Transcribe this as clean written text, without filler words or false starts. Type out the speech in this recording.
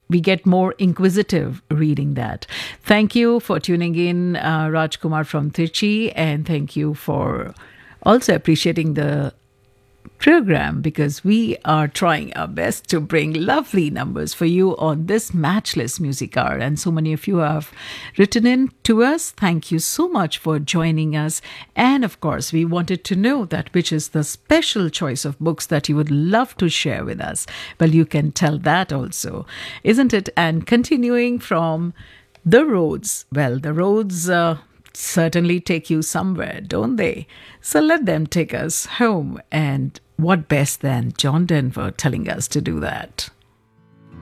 we get more inquisitive reading that. Thank you for tuning in, Rajkumar from Trichy, and thank you for also appreciating the program, because we are trying our best to bring lovely numbers for you on this matchless music hour. And so many of you have written in to us. Thank you so much for joining us. And of course, we wanted to know that which is the special choice of books that you would love to share with us. Well, you can tell that also, isn't it? And continuing from the roads, well, the roads certainly take you somewhere, don't they? So let them take us home. And what best than John Denver telling us to do that?